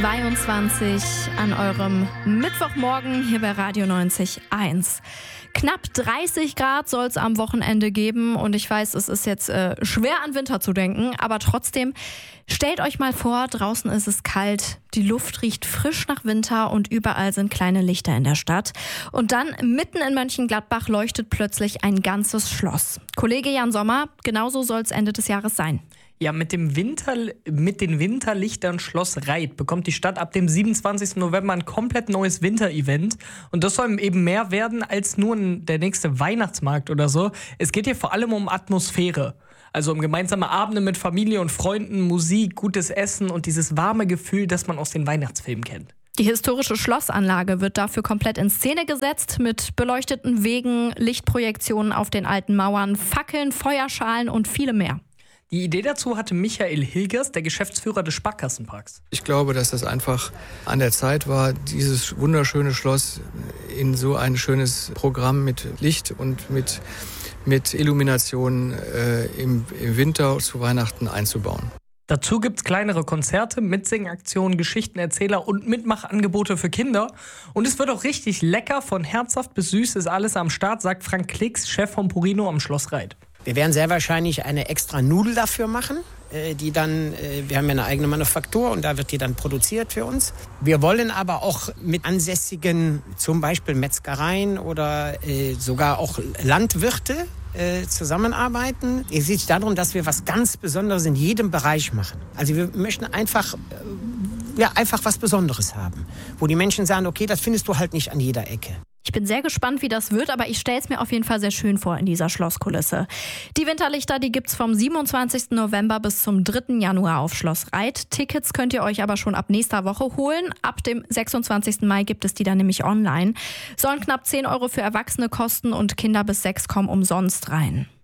8:22 an eurem Mittwochmorgen hier bei Radio 90.1. Knapp 30 Grad soll es am Wochenende geben und ich weiß, es ist jetzt schwer an Winter zu denken, aber trotzdem, stellt euch mal vor, draußen ist es kalt, die Luft riecht frisch nach Winter und überall sind kleine Lichter in der Stadt. Und dann mitten in Mönchengladbach leuchtet plötzlich ein ganzes Schloss. Kollege Jan Sommer, genauso soll es Ende des Jahres sein. Ja, mit den Winterlichtern Schloss Reit bekommt die Stadt ab dem 27. November ein komplett neues Winterevent. Und das soll eben mehr werden als nur der nächste Weihnachtsmarkt oder so. Es geht hier vor allem um Atmosphäre. Also um gemeinsame Abende mit Familie und Freunden, Musik, gutes Essen und dieses warme Gefühl, das man aus den Weihnachtsfilmen kennt. Die historische Schlossanlage wird dafür komplett in Szene gesetzt mit beleuchteten Wegen, Lichtprojektionen auf den alten Mauern, Fackeln, Feuerschalen und viele mehr. Die Idee dazu hatte Michael Hilgers, der Geschäftsführer des Sparkassenparks. Ich glaube, dass das einfach an der Zeit war, dieses wunderschöne Schloss in so ein schönes Programm mit Licht und mit Illumination im Winter zu Weihnachten einzubauen. Dazu gibt's kleinere Konzerte, Mitsingaktionen, Geschichtenerzähler und Mitmachangebote für Kinder. Und es wird auch richtig lecker, von herzhaft bis süß ist alles am Start, sagt Frank Klicks, Chef von Purino am Schloss Reit. Wir werden sehr wahrscheinlich eine extra Nudel dafür machen, die dann, wir haben ja eine eigene Manufaktur und da wird die dann produziert für uns. Wir wollen aber auch mit ansässigen, zum Beispiel Metzgereien oder sogar auch Landwirte zusammenarbeiten. Es geht darum, dass wir was ganz Besonderes in jedem Bereich machen. Also wir möchten einfach was Besonderes haben, wo die Menschen sagen, okay, das findest du halt nicht an jeder Ecke. Ich bin sehr gespannt, wie das wird, aber ich stelle es mir auf jeden Fall sehr schön vor in dieser Schlosskulisse. Die Winterlichter, die gibt's vom 27. November bis zum 3. Januar auf Schloss Reit. Tickets könnt ihr euch aber schon ab nächster Woche holen. Ab dem 26. Mai gibt es die dann nämlich online. Sollen knapp 10 € für Erwachsene kosten und Kinder bis 6 kommen umsonst rein.